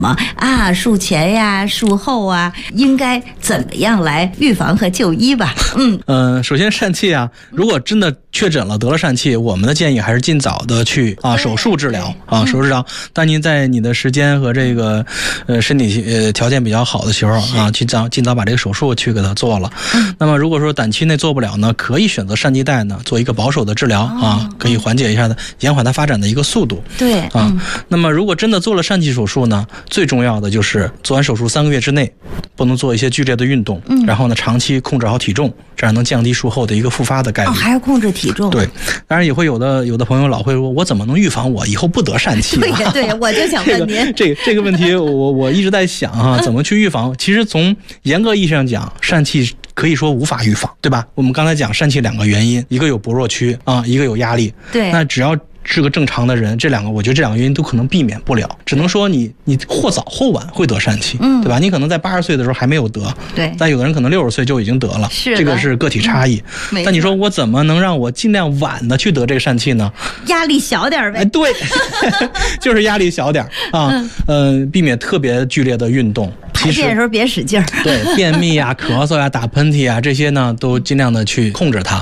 么啊，术前呀、术后啊，应该怎么样来预防和就医吧？ 首先疝气啊，如果真的确诊了得了疝气，我们的建议还是尽早的去手术治疗手术治疗。但您在你的时间和这个身体条件比较好的时候尽早把这个手术去给它做了。那么如果说短期内做不了呢，可以选择疝气袋呢做一个保守的治疗可以缓解一下的，延缓它发展的一个速度。 对那么如果真的做了疝气手术呢，最重要的就是做完手术3个月之内不能做一些剧烈的运动，然后呢长期控制好体重，这样能降低术后的一个复发的概率。 还要控制体重。 对，当然也会有的朋友老会说，我怎么能预防我以后不得疝气对，我就想问您这个问题我一直在想怎么去预防。其实从严格意义上讲，疝气可以说无法预防，对吧？我们刚才讲疝气2个原因，一个有薄弱区一个有压力。 对， 那只要是个正常的人，我觉得这2个原因都可能避免不了，只能说你或早或晚会得疝气，对吧？你可能在80岁的时候还没有得， 对， 但有的人可能60岁就已经得了，这个是个体差异。但你说我怎么能让我尽量晚的去得这个疝气呢？ 压力小点呗。 对，就是压力小点避免特别剧烈的运动。 排便的时候别使劲儿。 对，便秘呀、咳嗽呀、打喷嚏啊这些呢，都尽量的去控制它